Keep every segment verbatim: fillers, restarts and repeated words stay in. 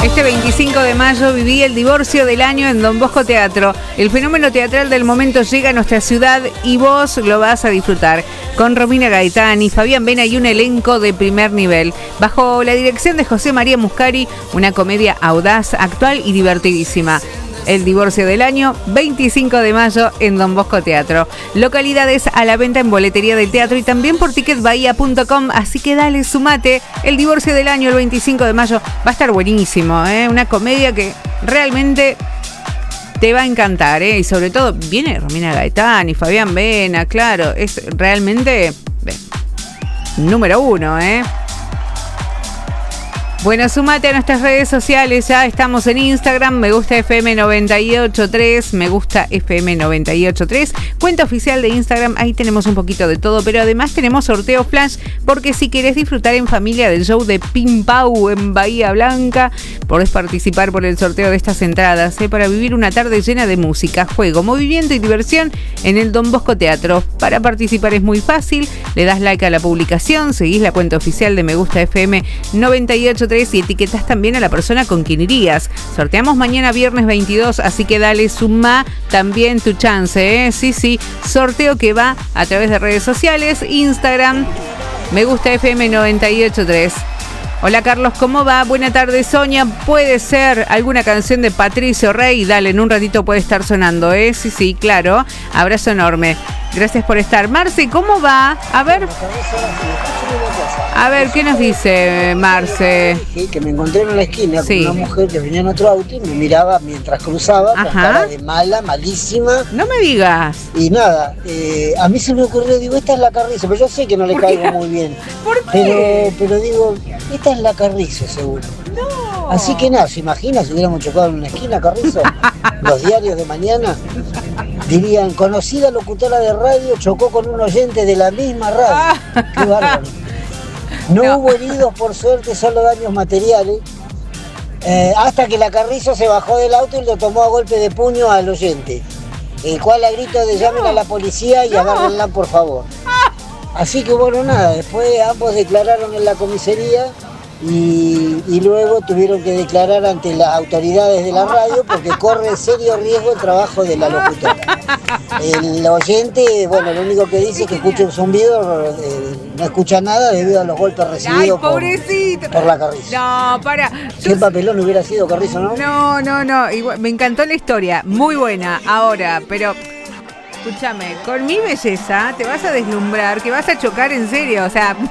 Este veinticinco de mayo viví el divorcio del año en Don Bosco Teatro. El fenómeno teatral del momento llega a nuestra ciudad y vos lo vas a disfrutar. Con Romina Gaetani, Fabián Vena y un elenco de primer nivel. Bajo la dirección de José María Muscari, una comedia audaz, actual y divertidísima. El divorcio del año, veinticinco de mayo en Don Bosco Teatro. Localidades a la venta en boletería del teatro y también por ticket bahía punto com. Así que dale, sumate. El divorcio del año, el veinticinco de mayo, va a estar buenísimo, ¿eh? Una comedia que realmente te va a encantar, ¿eh? Y sobre todo, viene Romina Gaetani, Fabián Vena, claro. Es realmente eh, número uno, ¿eh? Bueno, sumate a nuestras redes sociales, ya estamos en Instagram, me gusta F M noventa y ocho punto tres, me gusta F M noventa y ocho punto tres, cuenta oficial de Instagram, ahí tenemos un poquito de todo, pero además tenemos sorteo flash, porque si querés disfrutar en familia del show de Pim Pau en Bahía Blanca, podés participar por el sorteo de estas entradas, ¿eh? Para vivir una tarde llena de música, juego, movimiento y diversión en el Don Bosco Teatro. Para participar es muy fácil, le das like a la publicación, seguís la cuenta oficial de Me Gusta F M noventa y ocho punto tres y etiquetas también a la persona con quien irías. Sorteamos mañana viernes veintidós, así que dale, suma también tu chance, ¿eh? Sí, sí, sorteo que va a través de redes sociales, Instagram, Me Gusta F M noventa y ocho punto tres. Hola Carlos, ¿cómo va? Buena tarde, Sonia. ¿Puede ser alguna canción de Patricio Rey? Dale, en un ratito puede estar sonando, ¿eh? Sí, sí, claro. Abrazo enorme. Gracias por estar. Marce, ¿cómo va? A ver. A ver, ¿qué nos dice Marce? Que me encontré en la esquina sí. con una mujer que venía en otro auto y me miraba mientras cruzaba, con cara de mala, malísima. No me digas. Y nada, eh, a mí se me ocurrió, digo, esta es la Carrizo, pero yo sé que no le caigo qué? muy bien. ¿Por qué? Pero, pero digo, esta es la Carrizo, seguro. No. Así que nada, ¿se imagina si hubiéramos chocado en una esquina, Carrizo? Los diarios de mañana dirían, conocida locutora de radio chocó con un oyente de la misma radio. Qué bárbaro. No, no hubo heridos, por suerte, solo daños materiales. Eh, hasta que la Carrizo se bajó del auto y lo tomó a golpe de puño al oyente. El cual a grito de llamen no, a la policía y no. agárrenla, por favor. Así que bueno, nada, después ambos declararon en la comisaría y, y luego tuvieron que declarar ante las autoridades de la radio porque corre serio riesgo el trabajo de la locutora. El oyente, bueno, lo único que dice es que escucha un zumbido, eh, no escucha nada debido a los golpes recibidos por, por la Carrizo. No, para. ¿Qué papelón hubiera sido Carrizo, no? No, no, no, igual, me encantó la historia, muy buena ahora, pero escúchame, con mi belleza te vas a deslumbrar, que vas a chocar en serio, o sea.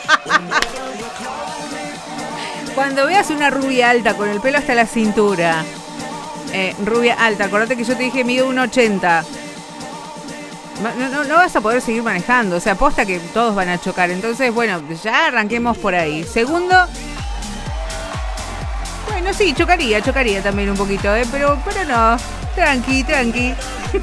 Cuando veas una rubia alta con el pelo hasta la cintura, eh, rubia alta, acordate que yo te dije mido uno ochenta. No, no, no vas a poder seguir manejando, o sea, aposta que todos van a chocar. Entonces, bueno, ya arranquemos por ahí. Segundo, bueno, sí, chocaría, chocaría también un poquito, ¿eh? Pero, pero no, tranqui, tranqui.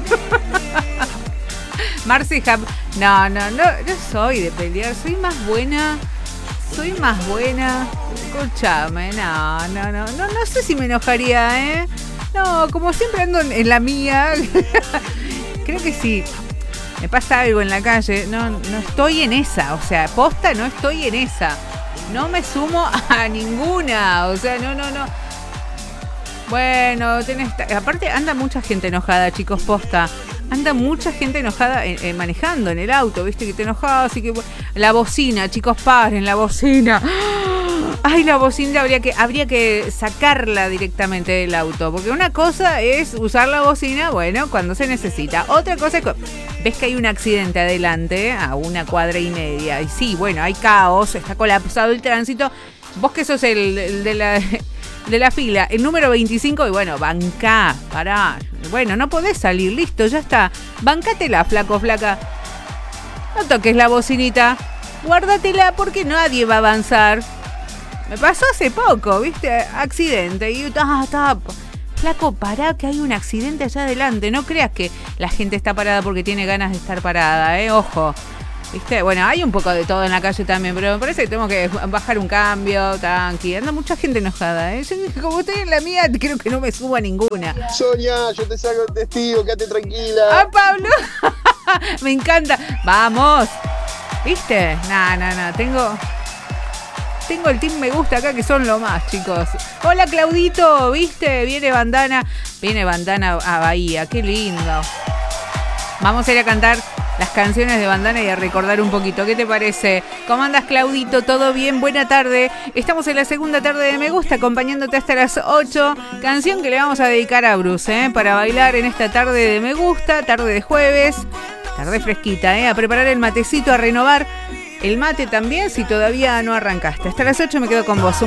Marcy Hub, no, no, no, no soy de pelear, soy más buena, soy más buena. Escúchame, no, no, no, no, no sé si me enojaría, ¿eh? No, como siempre ando en, en la mía. Creo que sí. Me pasa algo en la calle, no, no estoy en esa, o sea, posta no estoy en esa, no me sumo a ninguna, o sea, no, no, no. Bueno, tenés, aparte anda mucha gente enojada, chicos, posta, anda mucha gente enojada eh, eh, manejando en el auto, viste que te enojás, así que la bocina, chicos, paren, la bocina. Ay, la bocina habría que, habría que sacarla directamente del auto, porque una cosa es usar la bocina, bueno, cuando se necesita. Otra cosa es que ves que hay un accidente adelante, a una cuadra y media, y sí, bueno, hay caos, está colapsado el tránsito. Vos que sos el, el de la de la fila, el número veinticinco, y bueno, bancá, pará. Bueno, no podés salir, listo, ya está. Bancátela, flaco, flaca. No toques la bocinita, guárdatela porque nadie va a avanzar. Me pasó hace poco, ¿viste? Accidente. Y ah, está. Flaco, pará, que hay un accidente allá adelante. No creas que la gente está parada porque tiene ganas de estar parada, ¿eh? Ojo. ¿Viste? Bueno, hay un poco de todo en la calle también, pero me parece que tenemos que bajar un cambio, tranqui. Anda mucha gente enojada, ¿eh? Yo, como estoy en la mía, creo que no me subo a ninguna. Sonia, yo te saco el testigo, quédate tranquila. ¡Ah, Pablo! Me encanta. ¡Vamos! ¿Viste? No, no, no, tengo... tengo el team me gusta acá que son lo más, chicos. Hola Claudito, ¿viste? Viene Bandana, viene Bandana a Bahía, qué lindo. Vamos a ir a cantar las canciones de Bandana y a recordar un poquito. ¿Qué te parece? ¿Cómo andas, Claudito? ¿Todo bien? Buena tarde. Estamos en la segunda tarde de Me Gusta, acompañándote hasta las ocho. Canción que le vamos a dedicar a Bruce, ¿eh? Para bailar en esta tarde de Me Gusta, tarde de jueves, tarde fresquita, ¿eh? A preparar el matecito, a renovar el mate también, si todavía no arrancaste. Hasta las ocho me quedo con vos.